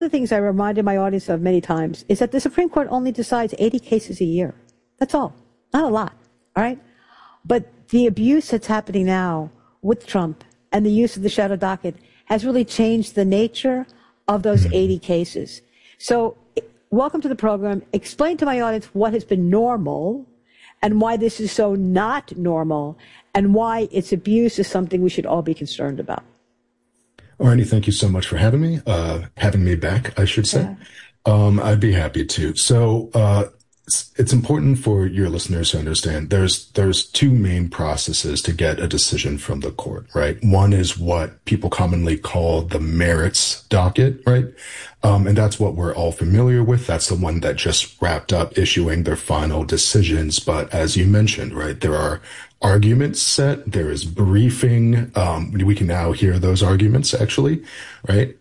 the things I reminded my audience of many times is that the Supreme Court only decides 80 cases a year. That's all. Not a lot. All right? But the abuse that's happening now with Trump and the use of the shadow docket has really changed the nature of those 80 cases. So welcome to the program. Explain to my audience what has been normal and why this is so not normal and why its abuse is something we should all be concerned about. Arnie, thank you so much for having me back, I should say. Yeah. I'd be happy to. So, it's important for your listeners to understand there's two main processes to get a decision from the court, right? One is what people commonly call the merits docket, right? And that's what we're all familiar with. That's the one that just wrapped up issuing their final decisions. But as you mentioned, right, there are arguments set, there is briefing. We can now hear those arguments actually, right?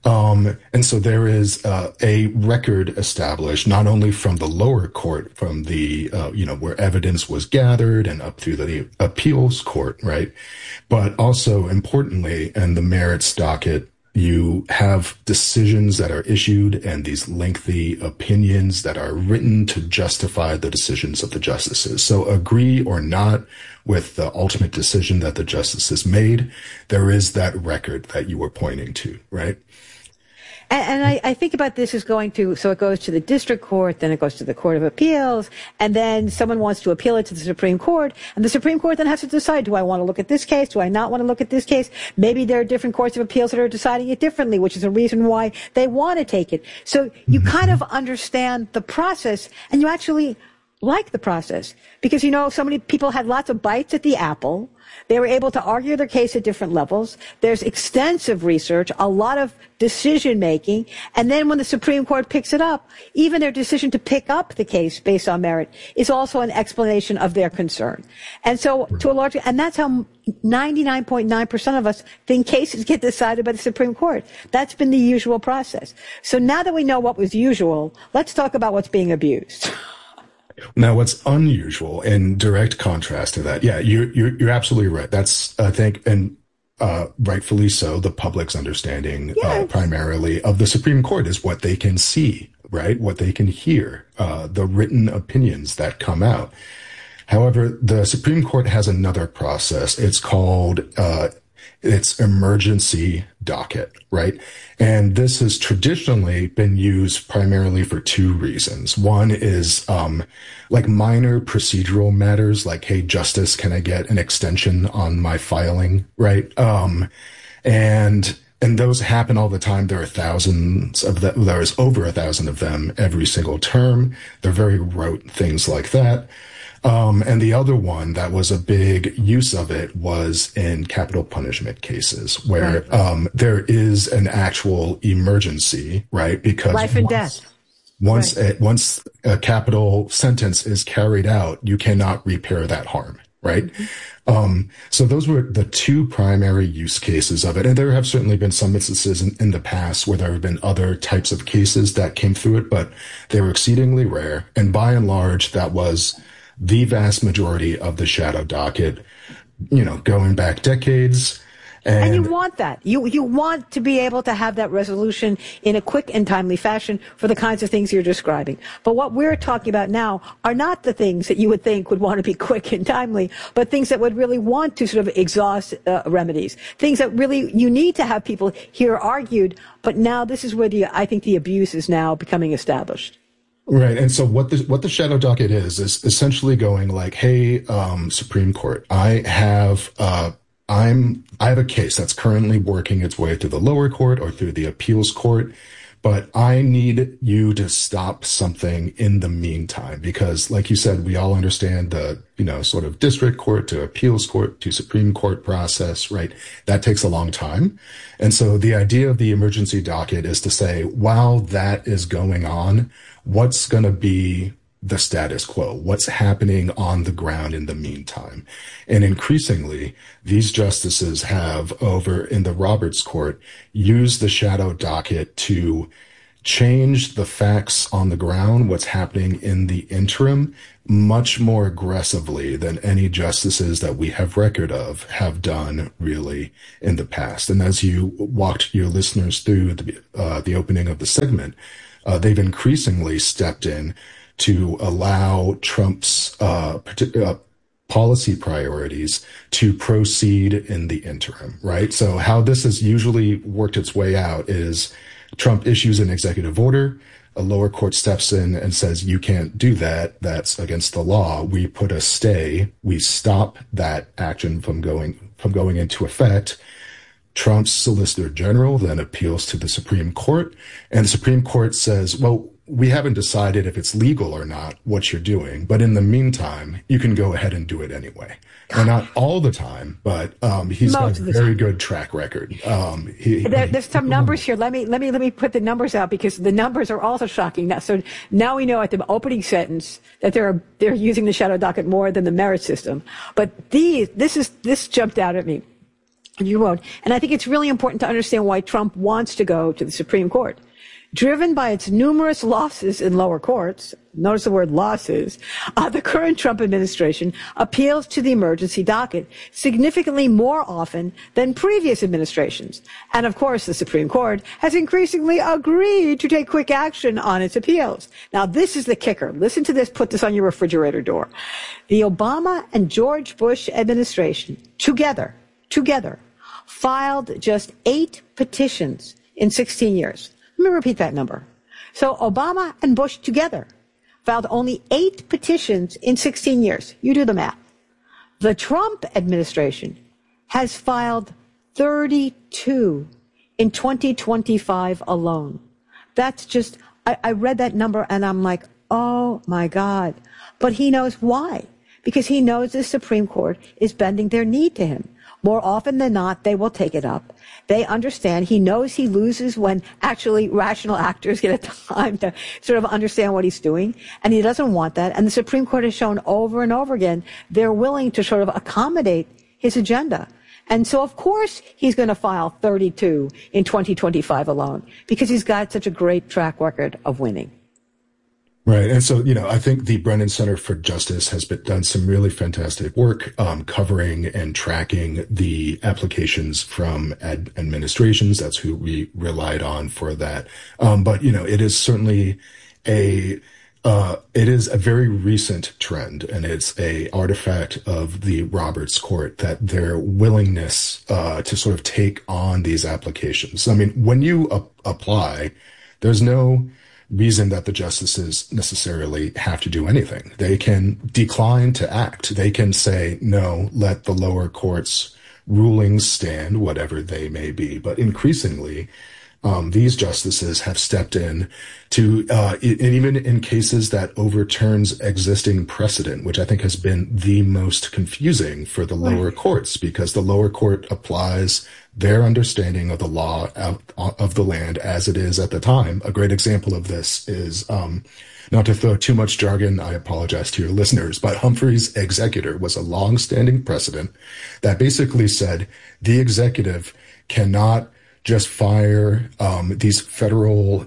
And so there is a record established, not only from the lower court, from the, where evidence was gathered and up through the appeals court, right? But also importantly, in the merits docket, you have decisions that are issued and these lengthy opinions that are written to justify the decisions of the justices. So agree or not with the ultimate decision that the justices made, there is that record that you were pointing to, right? And I think about this as so it goes to the district court, then it goes to the Court of Appeals, and then someone wants to appeal it to the Supreme Court, and the Supreme Court then has to decide, do I want to look at this case? Do I not want to look at this case? Maybe there are different courts of appeals that are deciding it differently, which is a reason why they want to take it. So you kind of understand the process, and you actually like the process, because, so many people had lots of bites at the apple. They were able to argue their case at different levels. There's extensive research, a lot of decision making. And then when the Supreme Court picks it up, even their decision to pick up the case based on merit is also an explanation of their concern. And so and that's how 99.9% of us think cases get decided by the Supreme Court. That's been the usual process. So now that we know what was usual, let's talk about what's being abused. Now, what's unusual in direct contrast to that, yeah, you're absolutely right. That's, I think, and rightfully so, the public's understanding primarily of the Supreme Court is what they can see, right? What they can hear, the written opinions that come out. However, the Supreme Court has another process. It's called its emergency docket, right? And this has traditionally been used primarily for two reasons. One is like minor procedural matters, like, hey, Justice, can I get an extension on my filing, right? And those happen all the time. There are thousands of them. There's over 1,000 of them every single term. They're very rote things like that. And the other one that was a big use of it was in capital punishment cases where there is an actual emergency, right? Because life and death. Once a capital sentence is carried out, you cannot repair that harm, right? So those were the two primary use cases of it. And there have certainly been some instances in the past where there have been other types of cases that came through it, but they were exceedingly rare. And by and large, that was the vast majority of the shadow docket, going back decades. And you want that. You want to be able to have that resolution in a quick and timely fashion for the kinds of things you're describing. But what we're talking about now are not the things that you would think would want to be quick and timely, but things that would really want to sort of exhaust remedies. Things that really you need to have people hear argued. But now this is where I think the abuse is now becoming established. Right. And so what the shadow docket is essentially going like, hey, Supreme Court, I have a case that's currently working its way through the lower court or through the appeals court, but I need you to stop something in the meantime, because like you said, we all understand the, sort of district court to appeals court to Supreme Court process, right? That takes a long time. And so the idea of the emergency docket is to say, while that is going on, what's going to be the status quo? What's happening on the ground in the meantime? And increasingly, these justices have over in the Roberts Court used the shadow docket to change the facts on the ground, what's happening in the interim, much more aggressively than any justices that we have record of have done really in the past. And as you walked your listeners through the opening of the segment, they've increasingly stepped in to allow Trump's policy priorities to proceed in the interim, right? So how this has usually worked its way out is Trump issues an executive order, a lower court steps in and says, you can't do that. That's against the law. We put a stay. We stop that action from going into effect. Trump's Solicitor General then appeals to the Supreme Court, and the Supreme Court says, well, we haven't decided if it's legal or not what you're doing, but in the meantime, you can go ahead and do it anyway. And not all the time, but he's got a very good track record. There's some numbers here. Let me put the numbers out, because the numbers are also shocking. So now we know at the opening sentence that they're using the shadow docket more than the merit system. But this jumped out at me. You won't. And I think it's really important to understand why Trump wants to go to the Supreme Court. Driven by its numerous losses in lower courts, notice the word losses, the current Trump administration appeals to the emergency docket significantly more often than previous administrations. And of course, the Supreme Court has increasingly agreed to take quick action on its appeals. Now, this is the kicker. Listen to this. Put this on your refrigerator door. The Obama and George Bush administration together filed just 8 petitions in 16 years. Let me repeat that number. So Obama and Bush together filed only 8 petitions in 16 years. You do the math. The Trump administration has filed 32 in 2025 alone. That's just, I read that number and I'm like, oh my God. But he knows why. Because he knows the Supreme Court is bending their knee to him. More often than not, they will take it up. They understand. He knows he loses when actually rational actors get a time to sort of understand what he's doing. And he doesn't want that. And the Supreme Court has shown over and over again they're willing to sort of accommodate his agenda. And so, of course, he's going to file 32 in 2025 alone, because he's got such a great track record of winning. Right. And so, I think the Brennan Center for Justice has done some really fantastic work covering and tracking the applications from administrations. That's who we relied on for that. But, it is certainly it is a very recent trend, and it's a artifact of the Roberts Court, that their willingness to sort of take on these applications. I mean, when you apply, there's no reason that the justices necessarily have to do anything. They can decline to act. They can say, no, let the lower court's rulings stand, whatever they may be. But increasingly, these justices have stepped in to, and even in cases that overturns existing precedent, which I think has been the most confusing for the lower courts, because the lower court applies their understanding of the law of the land as it is at the time. A great example of this is, not to throw too much jargon, I apologize to your listeners, but Humphrey's executor was a long-standing precedent that basically said the executive cannot just fire these federal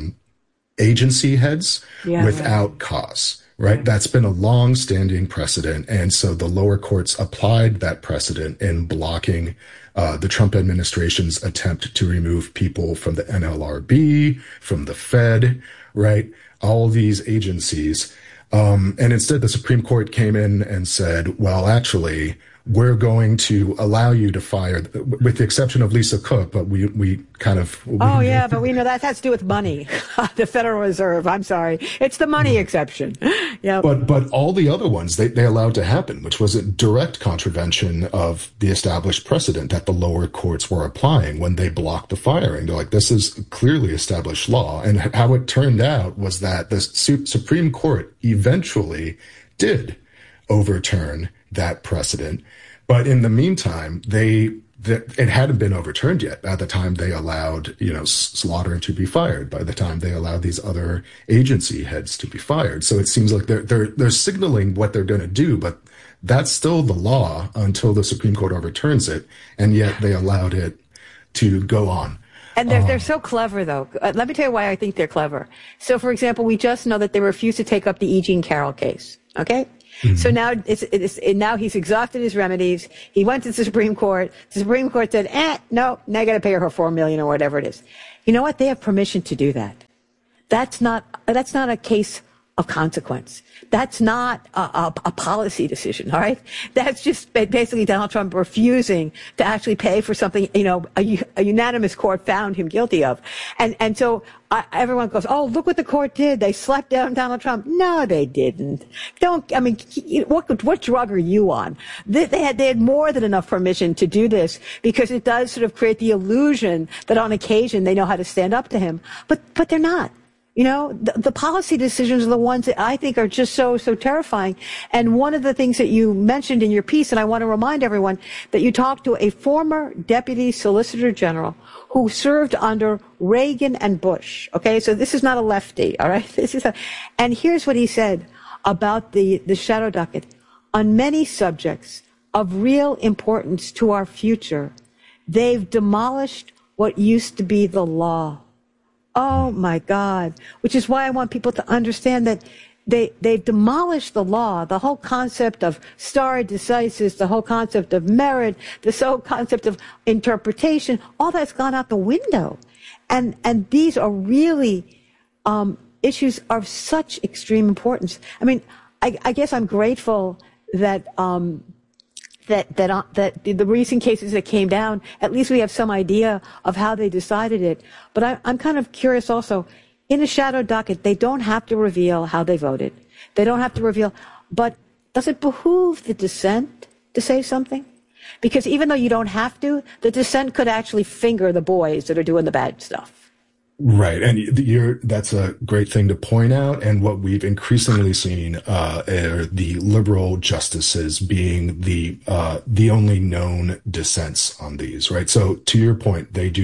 agency heads without cause. Right. That's been a long-standing precedent. And so the lower courts applied that precedent in blocking the Trump administration's attempt to remove people from the NLRB, from the Fed, right? All these agencies. And instead, the Supreme Court came in and said, well, actually, we're going to allow you to fire, with the exception of Lisa Cook, but we kind of... but we know that has to do with money. The Federal Reserve, I'm sorry. It's the money exception. Yeah. But all the other ones, they allowed to happen, which was a direct contravention of the established precedent that the lower courts were applying when they blocked the firing. They're like, this is clearly established law. And how it turned out was that the Supreme Court eventually did overturn that precedent. But in the meantime, it hadn't been overturned yet. At the time they allowed, Slaughter to be fired. By the time they allowed these other agency heads to be fired. So it seems like they're signaling what they're going to do, but that's still the law until the Supreme Court overturns it. And yet they allowed it to go on. And they're so clever, though. Let me tell you why I think they're clever. So, for example, we just know that they refused to take up the E. Jean Carroll case. Okay? Mm-hmm. So now now he's exhausted his remedies. He went to the Supreme Court. The Supreme Court said, no, now I got to pay her $4 million or whatever it is. You know what? They have permission to do that. That's not a case of consequence. That's not a policy decision, all right? That's just basically Donald Trump refusing to actually pay for something, a unanimous court found him guilty of. And so everyone goes, oh, look what the court did. They slapped down Donald Trump. No, they didn't. What drug are you on? They had more than enough permission to do this because it does sort of create the illusion that on occasion they know how to stand up to him. But they're not. The policy decisions are the ones that I think are just so terrifying. And one of the things that you mentioned in your piece, and I want to remind everyone that you talked to a former deputy solicitor general who served under Reagan and Bush. Okay, so this is not a lefty, all right? And here's what he said about the shadow docket. On many subjects of real importance to our future, they've demolished what used to be the law. Oh my God. Which is why I want people to understand that they've demolished the law, the whole concept of stare decisis, the whole concept of merit, the whole concept of interpretation, all that's gone out the window. And these are really, issues of such extreme importance. I mean, I guess I'm grateful that the recent cases that came down, at least we have some idea of how they decided it. But I'm kind of curious also, in a shadow docket, they don't have to reveal how they voted. They don't have to reveal, but does it behoove the dissent to say something? Because even though you don't have to, the dissent could actually finger the boys that are doing the bad stuff. Right. And that's a great thing to point out. And what we've increasingly seen, are the liberal justices being the only known dissents on these, right? So to your point, they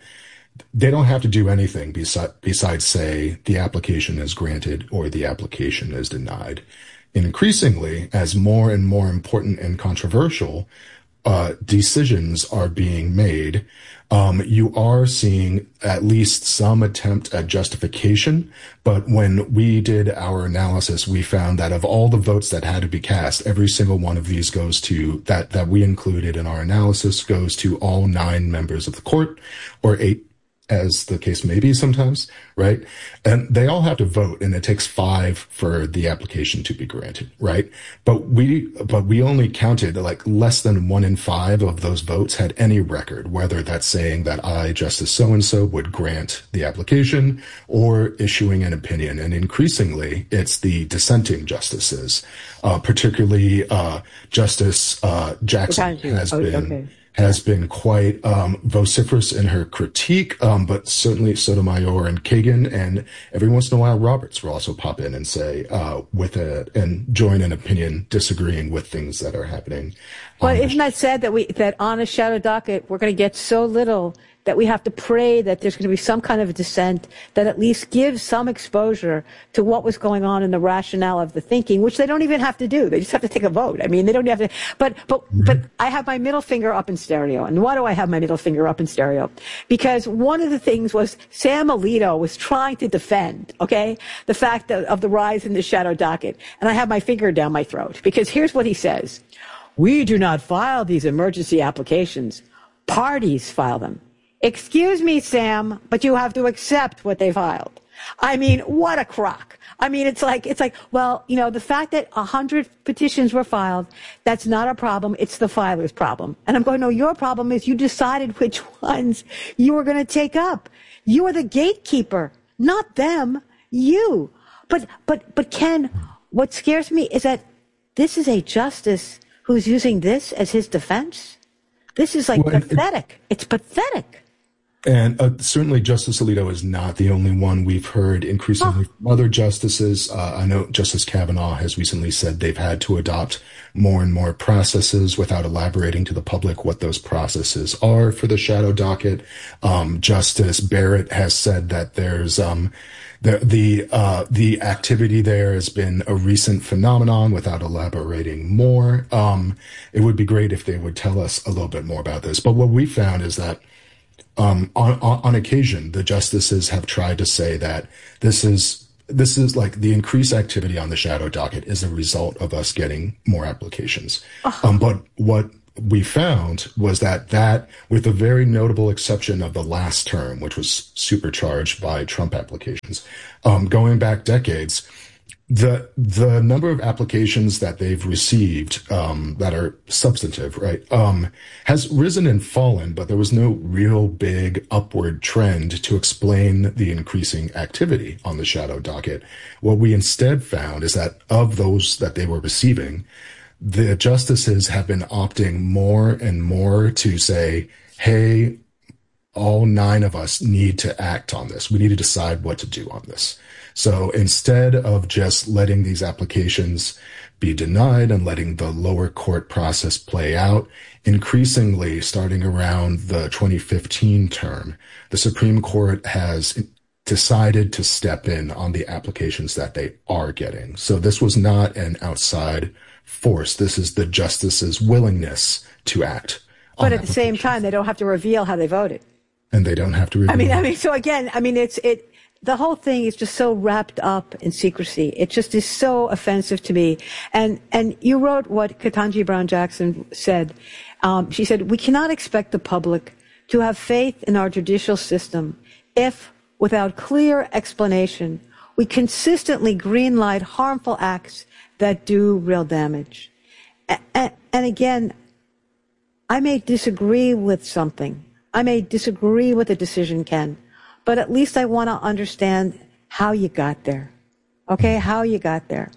don't have to do anything besides say the application is granted or the application is denied. And increasingly, as more and more important and controversial, decisions are being made, you are seeing at least some attempt at justification. But when we did our analysis, we found that of all the votes that had to be cast, every single one of these goes to that we included in our analysis goes to all 9 members of the court, or 8, as the case may be sometimes, right? And they all have to vote, and it takes 5 for the application to be granted, right? But we only counted like less than 1 in 5 of those votes had any record, whether that's saying that I, Justice so-and-so, would grant the application or issuing an opinion. And increasingly, it's the dissenting justices, particularly Justice Jackson has been quite vociferous in her critique, but certainly Sotomayor and Kagan, and every once in a while Roberts will also pop in and say and join an opinion disagreeing with things that are happening. Well, isn't that sad that on a shadow docket we're going to get so little that we have to pray that there's going to be some kind of a dissent that at least gives some exposure to what was going on in the rationale of the thinking, which they don't even have to do. They just have to take a vote. I mean, they don't have to. But I have my middle finger up in stereo. And why do I have my middle finger up in stereo? Because one of the things was Sam Alito was trying to defend, okay, the fact of the rise in the shadow docket. And I have my finger down my throat because here's what he says. We do not file these emergency applications. Parties file them. Excuse me, Sam, but you have to accept what they filed. I mean, what a crock. I mean, it's like, well, the fact that 100 petitions were filed, that's not a problem. It's the filer's problem. And I'm going, no, your problem is you decided which ones you were going to take up. You are the gatekeeper, not them, you. But Ken, what scares me is that this is a justice who's using this as his defense. This is pathetic. It's pathetic. And certainly Justice Alito is not the only one. We've heard increasingly from other justices. I know Justice Kavanaugh has recently said they've had to adopt more and more processes without elaborating to the public what those processes are for the shadow docket. Justice Barrett has said that there's the activity there has been a recent phenomenon without elaborating more. It would be great if they would tell us a little bit more about this. But what we found is that On occasion, the justices have tried to say that this is like the increased activity on the shadow docket is a result of us getting more applications. But what we found was that with a very notable exception of the last term, which was supercharged by Trump applications, going back decades, the number of applications that they've received that are substantive, right, has risen and fallen, but there was no real big upward trend to explain the increasing activity on the shadow docket. What we instead found is that of those that they were receiving, the justices have been opting more and more to say, hey, all 9 of us need to act on this. We need to decide what to do on this. So instead of just letting these applications be denied and letting the lower court process play out, increasingly starting around the 2015 term, the Supreme Court has decided to step in on the applications that they are getting. So this was not an outside force. This is the justices' willingness to act. But at the same time, they don't have to reveal how they voted. And they don't have to reveal. I mean, so again, the whole thing is just so wrapped up in secrecy. It just is so offensive to me. And you wrote what Ketanji Brown Jackson said. She said, we cannot expect the public to have faith in our judicial system if, without clear explanation, we consistently greenlight harmful acts that do real damage. And again, I may disagree with something. I may disagree with a decision, Ken, but at least I want to understand how you got there. Okay, how you got there.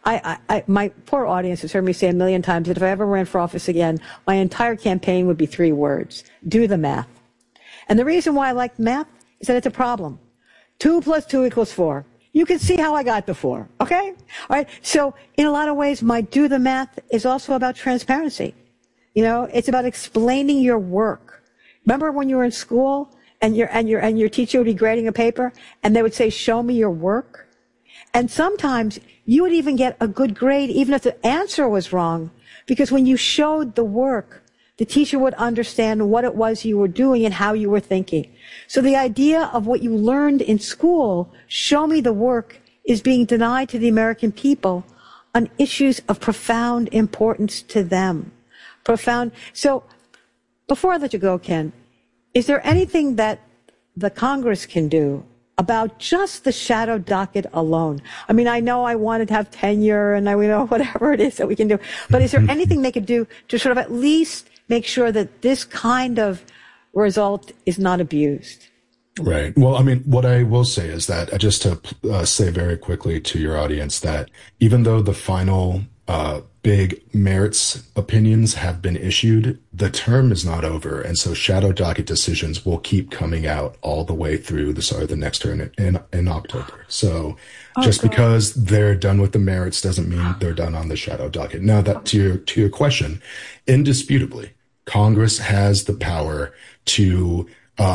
My poor audience has heard me say a million times that if I ever ran for office again, my entire campaign would be 3 words: do the math. And the reason why I like math is that it's a problem. 2 + 2 = 4. You can see how I got the 4. Okay? All right. So in a lot of ways, my do the math is also about transparency. You know, it's about explaining your work. Remember when you were in school and your teacher would be grading a paper and they would say, show me your work? And sometimes you would even get a good grade even if the answer was wrong, because when you showed the work, the teacher would understand what it was you were doing and how you were thinking. So the idea of what you learned in school, show me the work, is being denied to the American people on issues of profound importance to them. Profound. So before I let you go, Ken, is there anything that the Congress can do about just the shadow docket alone? I mean, I know I wanted to have tenure and we know whatever it is that we can do, but is there anything they could do to sort of at least make sure that this kind of result is not abused? Right. Well, I mean, what I will say is that just to say very quickly to your audience that even though the final big merits opinions have been issued, the term is not over. And so shadow docket decisions will keep coming out all the way through the next term in October. So because they're done with the merits doesn't mean they're done on the shadow docket. Now that to your question, indisputably, Congress has the power to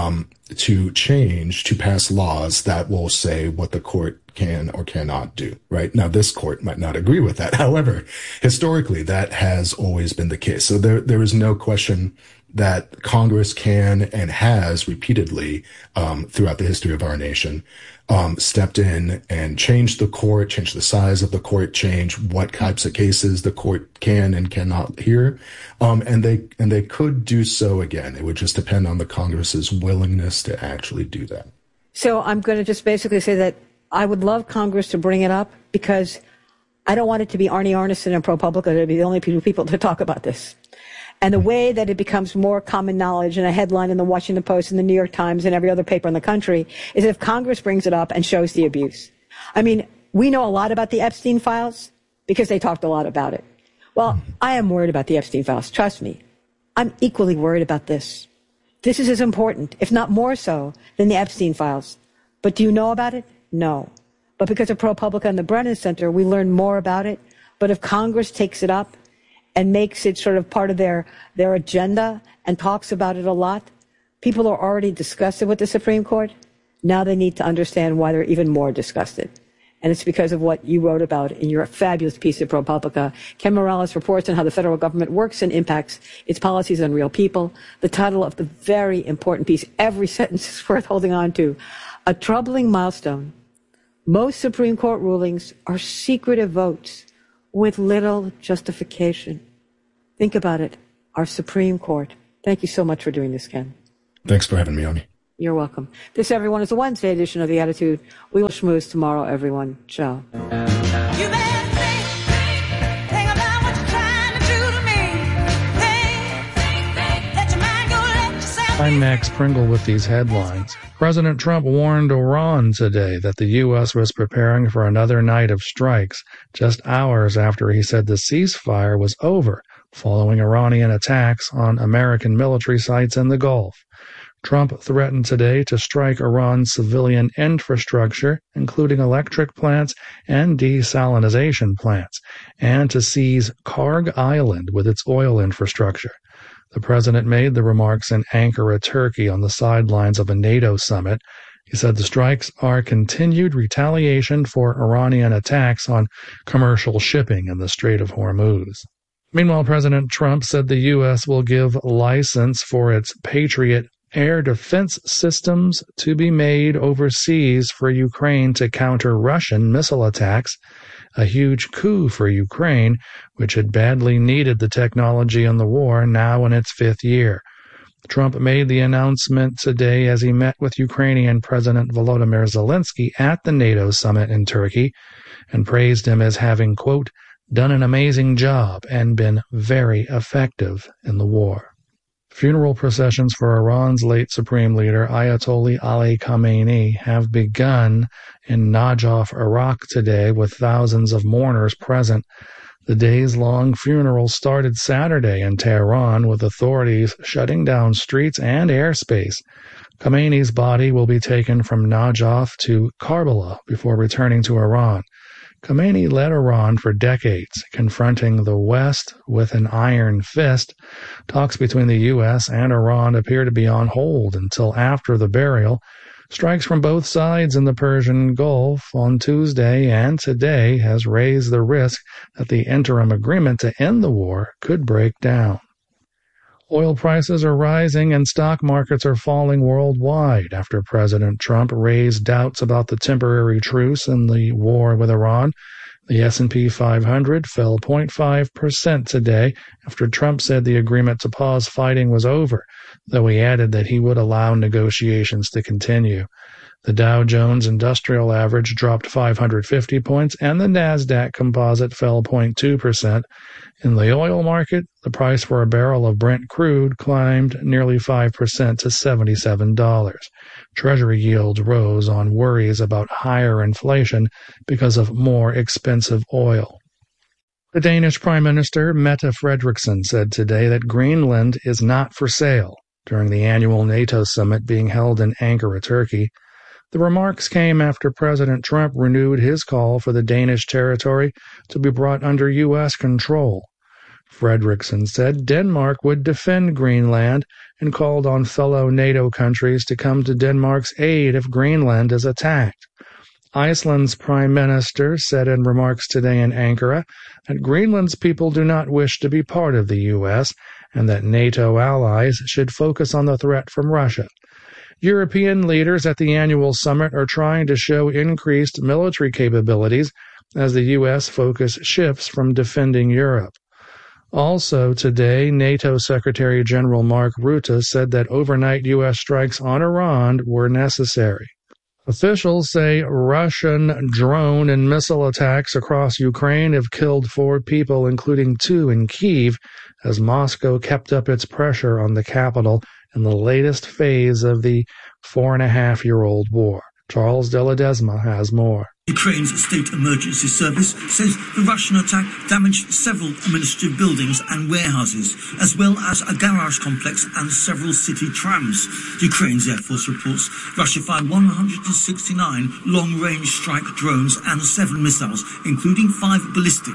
pass laws that will say what the court can or cannot do, right? Now, this court might not agree with that. However, historically, that has always been the case. So there is no question that Congress can and has repeatedly, throughout the history of our nation, stepped in and changed the court, changed the size of the court, changed what types of cases the court can and cannot hear. And they could do so again. It would just depend on the Congress's willingness to actually do that. So I'm going to just basically say that I would love Congress to bring it up, because I don't want it to be Arnie Arneson and ProPublica to be the only people to talk about this. And the way that it becomes more common knowledge and a headline in the Washington Post and the New York Times and every other paper in the country is if Congress brings it up and shows the abuse. I mean, we know a lot about the Epstein files because they talked a lot about it. Well, I am worried about the Epstein files. Trust me. I'm equally worried about this. This is as important, if not more so, than the Epstein files. But do you know about it? No. But because of ProPublica and the Brennan Center, we learn more about it. But if Congress takes it up and makes it sort of part of their agenda and talks about it a lot, people are already disgusted with the Supreme Court. Now they need to understand why they're even more disgusted. And it's because of what you wrote about in your fabulous piece at ProPublica. Ken Morales reports on how the federal government works and impacts its policies on real people. The title of the very important piece, every sentence is worth holding on to. A troubling milestone. Most Supreme Court rulings are secretive votes with little justification. Think about it. Our Supreme Court. Thank you so much for doing this, Ken. Thanks for having me, Oni. You're welcome. This, everyone, is a Wednesday edition of The Attitude. We will schmooze tomorrow, everyone. Ciao. I'm Max Pringle with these headlines. President Trump warned Iran today that the U.S. was preparing for another night of strikes, just hours after he said the ceasefire was over, following Iranian attacks on American military sites in the Gulf. Trump threatened today to strike Iran's civilian infrastructure, including electric plants and desalination plants, and to seize Karg Island with its oil infrastructure. The president made the remarks in Ankara, Turkey, on the sidelines of a NATO summit. He said the strikes are continued retaliation for Iranian attacks on commercial shipping in the Strait of Hormuz. Meanwhile, President Trump said the U.S. will give license for its Patriot air defense systems to be made overseas for Ukraine to counter Russian missile attacks, a huge coup for Ukraine, which had badly needed the technology in the war, now in its fifth year. Trump made the announcement today as he met with Ukrainian President Volodymyr Zelensky at the NATO summit in Turkey and praised him as having, quote, done an amazing job and been very effective in the war. Funeral processions for Iran's late supreme leader, Ayatollah Ali Khamenei, have begun in Najaf, Iraq today, with thousands of mourners present. The days-long funeral started Saturday in Tehran, with authorities shutting down streets and airspace. Khamenei's body will be taken from Najaf to Karbala before returning to Iran. Khamenei led Iran for decades, confronting the West with an iron fist. Talks between the U.S. and Iran appear to be on hold until after the burial. Strikes from both sides in the Persian Gulf on Tuesday and today has raised the risk that the interim agreement to end the war could break down. Oil prices are rising and stock markets are falling worldwide after President Trump raised doubts about the temporary truce in the war with Iran. The S&P 500 fell 0.5% today after Trump said the agreement to pause fighting was over, though he added that he would allow negotiations to continue. The Dow Jones Industrial Average dropped 550 points and the Nasdaq Composite fell 0.2%. In the oil market, the price for a barrel of Brent crude climbed nearly 5% to $77. Treasury yields rose on worries about higher inflation because of more expensive oil. The Danish Prime Minister Mette Frederiksen said today that Greenland is not for sale during the annual NATO summit being held in Ankara, Turkey. The remarks came after President Trump renewed his call for the Danish territory to be brought under U.S. control. Frederiksen said Denmark would defend Greenland and called on fellow NATO countries to come to Denmark's aid if Greenland is attacked. Iceland's prime minister said in remarks today in Ankara that Greenland's people do not wish to be part of the U.S. and that NATO allies should focus on the threat from Russia. European leaders at the annual summit are trying to show increased military capabilities as the U.S. focus shifts from defending Europe. Also today, NATO Secretary General Mark Rutte said that overnight U.S. strikes on Iran were necessary. Officials say Russian drone and missile attacks across Ukraine have killed 4 people, including 2 in Kyiv, as Moscow kept up its pressure on the capital in the latest phase of the 4.5-year-old war. Charles de Ledesma has more. Ukraine's State Emergency Service says the Russian attack damaged several administrative buildings and warehouses, as well as a garage complex and several city trams. Ukraine's Air Force reports Russia fired 169 long-range strike drones and 7 missiles, including 5 ballistics,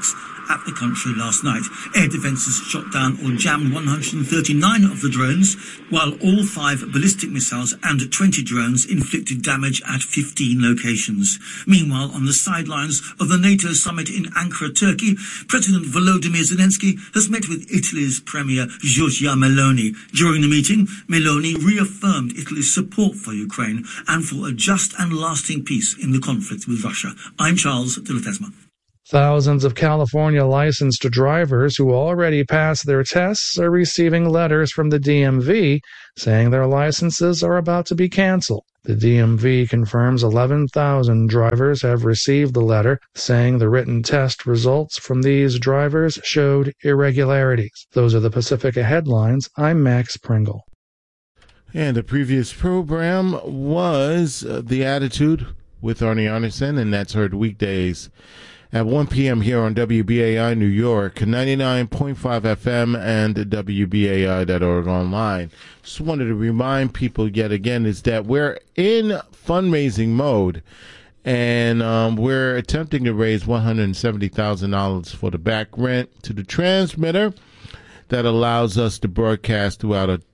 at the country last night. Air defences shot down or jammed 139 of the drones, while all 5 ballistic missiles and 20 drones inflicted damage at 15 locations. Meanwhile, on the sidelines of the NATO summit in Ankara, Turkey, President Volodymyr Zelensky has met with Italy's Premier Giorgia Meloni. During the meeting, Meloni reaffirmed Italy's support for Ukraine and for a just and lasting peace in the conflict with Russia. I'm Charles de la Tesma. Thousands of California licensed drivers who already passed their tests are receiving letters from the DMV saying their licenses are about to be canceled. The DMV confirms 11,000 drivers have received the letter saying the written test results from these drivers showed irregularities. Those are the Pacifica headlines. I'm Max Pringle. And the previous program was The Attitude with Arnie Arneson, and that's heard weekdays at 1 p.m. here on WBAI New York, 99.5 FM and WBAI.org online. Just wanted to remind people yet again is that we're in fundraising mode, and we're attempting to raise $170,000 for the back rent to the transmitter that allows us to broadcast throughout a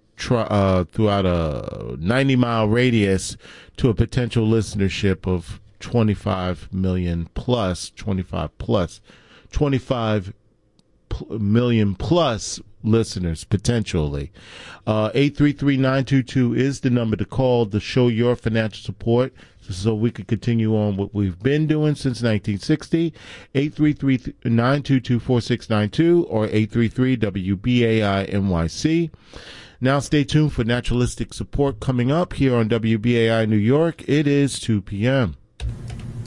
90-mile radius to a potential listenership of 25 million plus listeners potentially. 833-922 is the number to call to show your financial support so we could continue on what we've been doing since 1960. 833-922-4692 or 833-WBAI-NYC. Now stay tuned for naturalistic support coming up here on WBAI New York. It is 2 p.m.